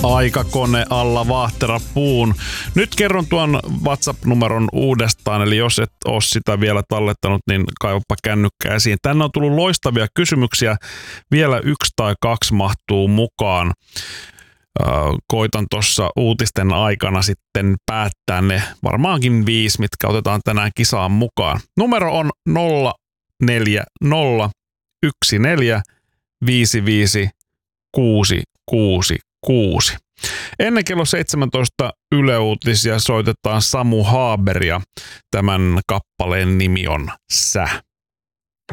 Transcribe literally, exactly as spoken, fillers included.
Aikakone alla Vaahtera puun. Nyt kerron tuon WhatsApp-numeron uudestaan, eli jos et ole sitä vielä tallettanut, niin kaivapa kännykkää esiin. Tänne on tullut loistavia kysymyksiä. Vielä yksi tai kaksi mahtuu mukaan. Koitan tuossa uutisten aikana sitten päättää ne varmaankin viisi, mitkä otetaan tänään kisaan mukaan. Numero on nolla neljä nolla yksi neljä viisi viisi kuusi kuusi kuusi. Ennen kello seitsemäntoista Yle Uutisia soitetaan Samu Haaberia. Tämän kappaleen nimi on Sä.